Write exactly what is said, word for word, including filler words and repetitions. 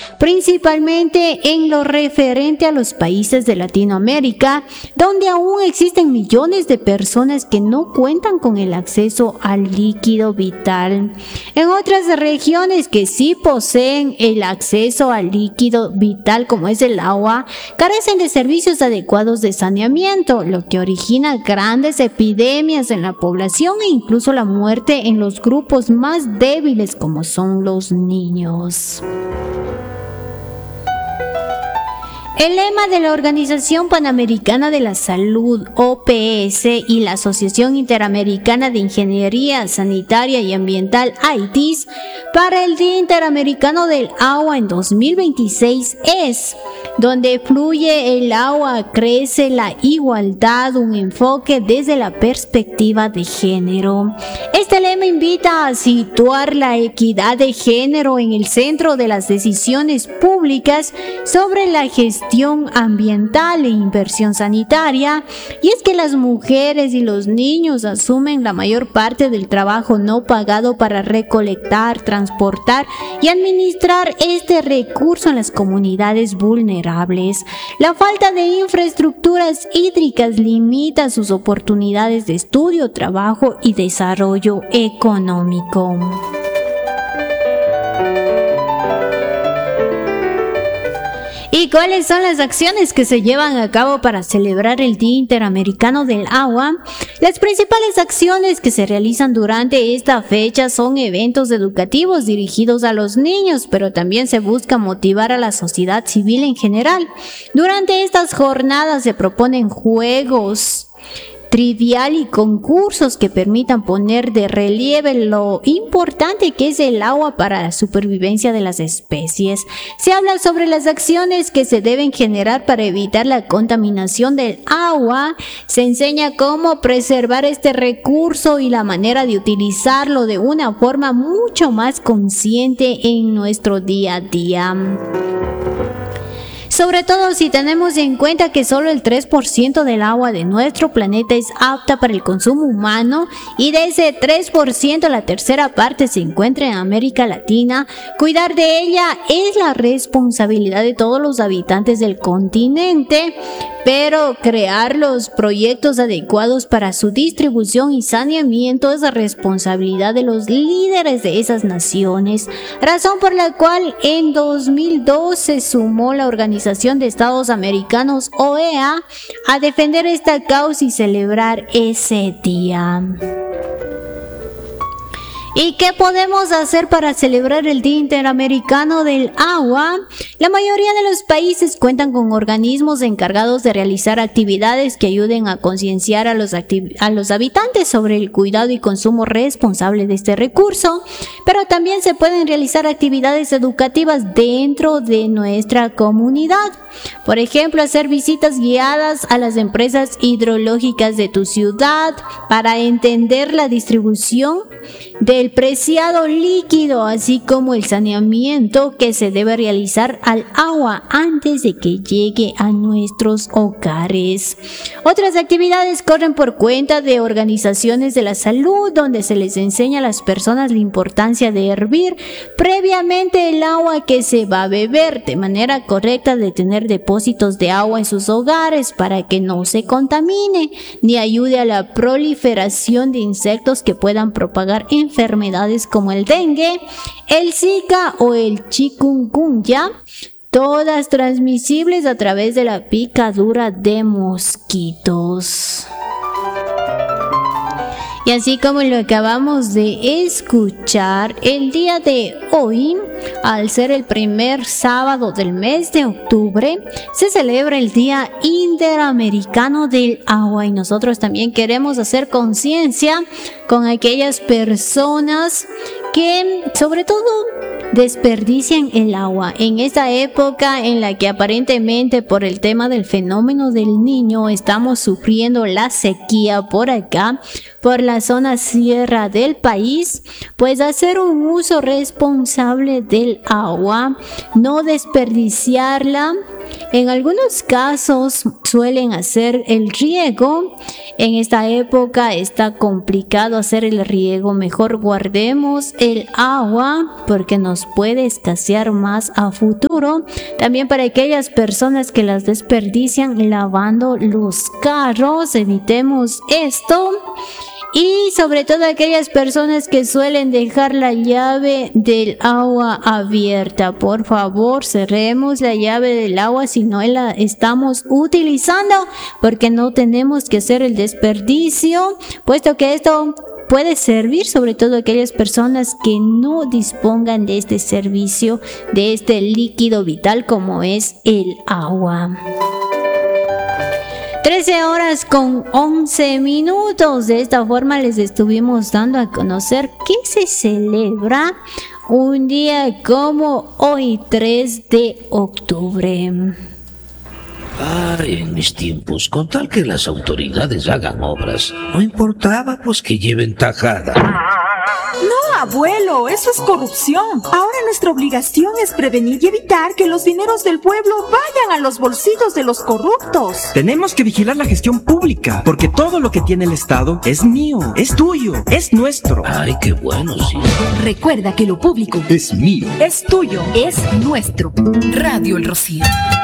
principalmente en lo referente a los países de Latinoamérica, donde aún existen millones de personas que no cuentan con el acceso al líquido vital. En otras regiones que sí poseen el acceso al líquido vital, como es el agua, carecen de servicios adecuados de saneamiento, lo que origina grandes epidemias en la población e incluso la muerte en los grupos más débiles como son los niños. El lema de la Organización Panamericana de la Salud, O P S, y la Asociación Interamericana de Ingeniería Sanitaria y Ambiental, A I T I S, para el Día Interamericano del Agua en dos mil veintiséis es: donde fluye el agua, crece la igualdad, un enfoque desde la perspectiva de género. Este lema invita a situar la equidad de género en el centro de las decisiones públicas sobre la gestión ambiental e inversión sanitaria, y es que las mujeres y los niños asumen la mayor parte del trabajo no pagado para recolectar, transportar y administrar este recurso en las comunidades vulnerables. La falta de infraestructuras hídricas limita sus oportunidades de estudio, trabajo y desarrollo económico. ¿Y cuáles son las acciones que se llevan a cabo para celebrar el Día Interamericano del Agua? Las principales acciones que se realizan durante esta fecha son eventos educativos dirigidos a los niños, pero también se busca motivar a la sociedad civil en general. Durante estas jornadas se proponen juegos trivial y concursos que permitan poner de relieve lo importante que es el agua para la supervivencia de las especies. Se habla sobre las acciones que se deben generar para evitar la contaminación del agua. Se enseña cómo preservar este recurso y la manera de utilizarlo de una forma mucho más consciente en nuestro día a día. Sobre todo si tenemos en cuenta que solo el tres por ciento del agua de nuestro planeta es apta para el consumo humano, y de ese tres por ciento la tercera parte se encuentra en América Latina. Cuidar de ella es la responsabilidad de todos los habitantes del continente, pero crear los proyectos adecuados para su distribución y saneamiento es la responsabilidad de los líderes de esas naciones, razón por la cual en dos mil dos se sumó la Organización de Estados Americanos, O E A, a defender esta causa y celebrar ese día. ¿Y qué podemos hacer para celebrar el Día Interamericano del Agua? La mayoría de los países cuentan con organismos encargados de realizar actividades que ayuden a concienciar a los, a los habitantes sobre el cuidado y consumo responsable de este recurso, pero también se pueden realizar actividades educativas dentro de nuestra comunidad. Por ejemplo, hacer visitas guiadas a las empresas hidrológicas de tu ciudad para entender la distribución del preciado líquido, así como el saneamiento que se debe realizar al agua antes de que llegue a nuestros hogares. Otras actividades corren por cuenta de organizaciones de la salud, donde se les enseña a las personas la importancia de hervir previamente el agua que se va a beber, de manera correcta de tener depósitos de agua en sus hogares para que no se contamine, ni ayude a la proliferación de insectos que puedan propagar enfermedades como el dengue, el Zika o el chikungunya, todas transmisibles a través de la picadura de mosquitos. Y así como lo acabamos de escuchar, el día de hoy, al ser el primer sábado del mes de octubre, se celebra el Día Interamericano del Agua, y nosotros también queremos hacer conciencia con aquellas personas que, sobre todo, desperdician el agua en esta época en la que aparentemente por el tema del fenómeno del Niño estamos sufriendo la sequía por acá, por la zona sierra del país. Pues hacer un uso responsable del agua, no desperdiciarla, En algunos casos suelen hacer el riego. En esta época está complicado hacer el riego. Mejor guardemos el agua porque nos puede escasear más a futuro. También para aquellas personas que las desperdician lavando los carros, evitemos esto. Y sobre todo aquellas personas que suelen dejar la llave del agua abierta. Por favor, cerremos la llave del agua si no la estamos utilizando, porque no tenemos que hacer el desperdicio, puesto que esto puede servir sobre todo a aquellas personas que no dispongan de este servicio, de este líquido vital como es el agua. trece horas con once minutos. De esta forma les estuvimos dando a conocer que se celebra un día como hoy, tres de octubre. Ay, en mis tiempos, con tal que las autoridades hagan obras, no importaba pues que lleven tajada. No, abuelo, eso es corrupción. Ahora nuestra obligación es prevenir y evitar que los dineros del pueblo vayan a los bolsillos de los corruptos. Tenemos que vigilar la gestión pública, porque todo lo que tiene el Estado es mío, es tuyo, es nuestro. Ay, qué bueno, sí. Recuerda que lo público es mío, es tuyo, es nuestro. Radio El Rocío.